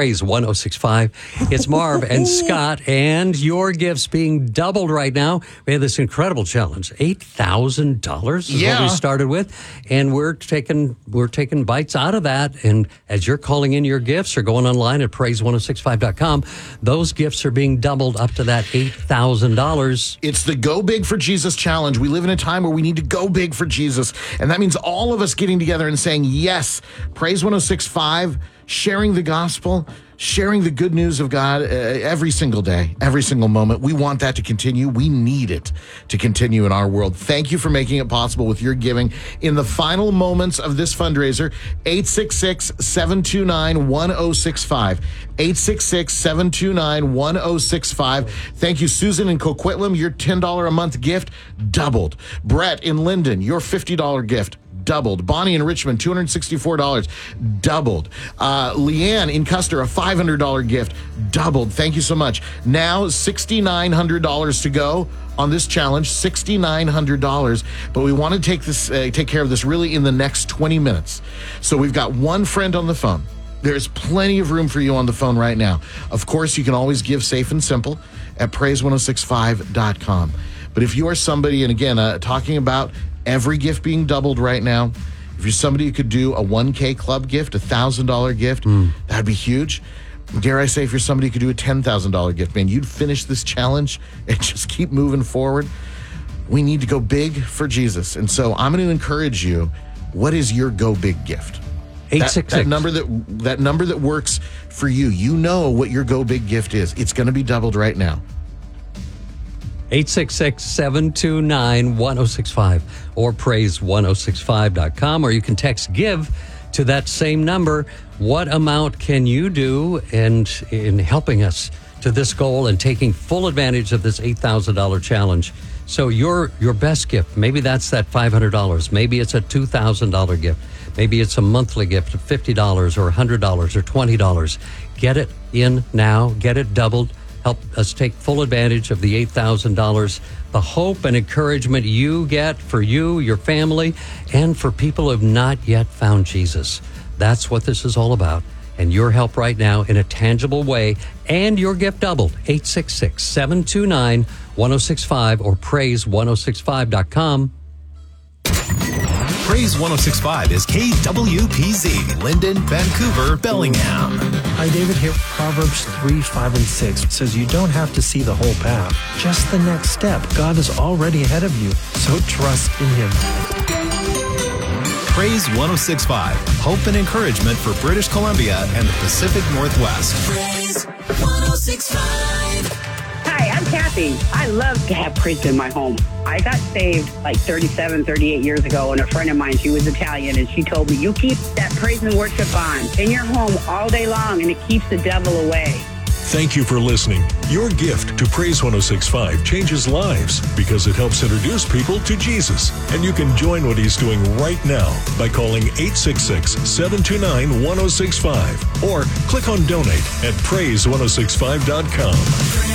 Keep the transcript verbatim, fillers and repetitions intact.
Praise one oh six point five. It's Marv and Scott, and your gifts being doubled right now. We have this incredible challenge. eight thousand dollars is yeah. what we started with, and we're taking we're taking bites out of that. And as you're calling in your gifts or going online at praise one oh six five dot com, those gifts are being doubled up to that eight thousand dollars. It's the Go Big for Jesus challenge. We live in a time where we need to go big for Jesus, and that means all of us getting together and saying, yes, Praise one oh six point five, sharing the gospel, sharing the good news of God uh, every single day, every single moment. We want that to continue. We need it to continue in our world. Thank you for making it possible with your giving. In the final moments of this fundraiser, eight six six, seven two nine, one oh six five. eight six six, seven two nine, one oh six five. Thank you, Susan in Coquitlam. Your ten dollars a month gift doubled. Brett in Linden, your fifty dollars gift doubled. Bonnie in Richmond, two hundred sixty-four dollars, doubled. Uh, Leanne in Custer, a five hundred dollars gift, doubled. Thank you so much. Now, six thousand nine hundred dollars to go on this challenge, six thousand nine hundred dollars. But we want to take this, uh, take care of this really in the next twenty minutes. So we've got one friend on the phone. There's plenty of room for you on the phone right now. Of course, you can always give safe and simple at praise one oh six five dot com. But if you are somebody, and again, uh, talking about every gift being doubled right now, if you're somebody who could do a one K club gift, a one thousand dollars gift, mm. that'd be huge. Dare I say, if you're somebody who could do a ten thousand dollars gift, man, you'd finish this challenge and just keep moving forward. We need to go big for Jesus. And so I'm going to encourage you, what is your go big gift? eight six six. That, that number that that number that works for you. You know what your go big gift is. It's going to be doubled right now. eight six six, seven two nine, one oh six five or praise one oh six five dot com, or you can text GIVE to that same number. What amount can you do and in helping us to this goal and taking full advantage of this eight thousand dollars challenge? So your your best gift, maybe that's that five hundred dollars. Maybe it's a two thousand dollars gift. Maybe it's a monthly gift of fifty dollars or one hundred dollars or twenty dollars. Get it in now. Get it doubled. Help us take full advantage of the eight thousand dollars, the hope and encouragement you get for you, your family, and for people who have not yet found Jesus. That's what this is all about. And your help right now in a tangible way, and your gift doubled. eight six six, seven two nine, one oh six five or praise one oh six five dot com. Praise one oh six point five is K W P Z, Linden, Vancouver, Bellingham. Hi, David here. Proverbs three, five, and six says you don't have to see the whole path, just the next step. God is already ahead of you, so trust in Him. Praise one oh six point five, hope and encouragement for British Columbia and the Pacific Northwest. Praise one oh six point five. Hi, I'm Kathy. I love to have praise in my home. I got saved like thirty-seven, thirty-eight years ago, and a friend of mine, she was Italian, and she told me, you keep that praise and worship on in your home all day long, and it keeps the devil away. Thank you for listening. Your gift to Praise one oh six point five changes lives because it helps introduce people to Jesus. And you can join what He's doing right now by calling eight six six, seven two nine, one oh six five or click on donate at praise one oh six five dot com.